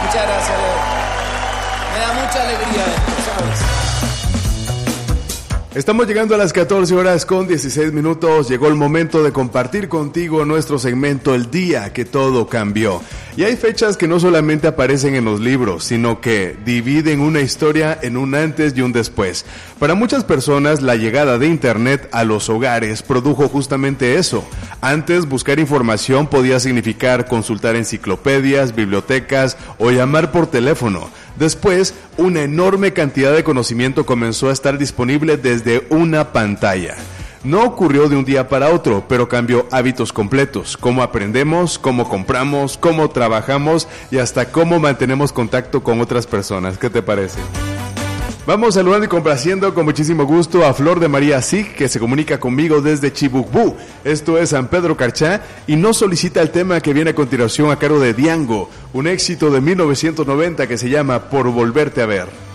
Muchas gracias, Leo. Me da mucha alegría esto, ¿sabes? Estamos llegando a las 14 horas con 16 minutos. Llegó el momento de compartir contigo nuestro segmento El Día que Todo Cambió. Y hay fechas que no solamente aparecen en los libros, sino que dividen una historia en un antes y un después. Para muchas personas, la llegada de Internet a los hogares produjo justamente eso. Antes, buscar información podía significar consultar enciclopedias, bibliotecas o llamar por teléfono. Después, una enorme cantidad de conocimiento comenzó a estar disponible desde una pantalla. No ocurrió de un día para otro, pero cambió hábitos completos, cómo aprendemos, cómo compramos, cómo trabajamos y hasta cómo mantenemos contacto con otras personas. ¿Qué te parece? Vamos saludando y complaciendo con muchísimo gusto a Flor de María Sig, que se comunica conmigo desde Chibucbú. Esto es San Pedro Carchá, y nos solicita el tema que viene a continuación a cargo de Diango, un éxito de 1990 que se llama Por Volverte a Ver.